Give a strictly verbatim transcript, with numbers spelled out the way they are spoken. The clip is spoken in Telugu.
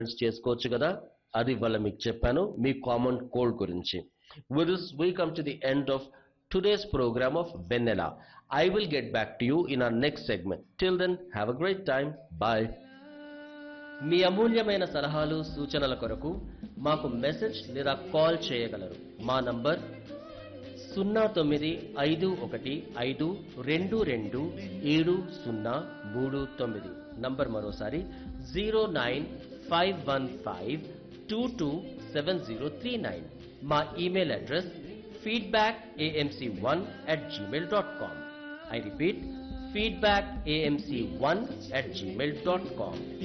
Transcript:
చేసుకోవచ్చు కదా అది ఇవాళ మీకు చెప్పాను మీ కామన్ కోల్డ్ గురించి. With this we come to the end of today's program of Venela. I will get back to you in our next segment. Till then, have a great time. Bye. మీ అమూల్యమైన సలహాలు సూచనల కొరకు మాకు మెసేజ్ లేదా కాల్ చేయగలరు. మా నంబర్ సున్నా తొమ్మిది ఐదు ఒకటి ఐదు రెండు రెండు ఏడు సున్నా మూడు తొమ్మిది. నంబర్ మరోసారి zero nine five one five two two seven zero three nine. మా email address feedback a m c one at gmail dot com. I repeat, feedback a m c one at gmail dot com.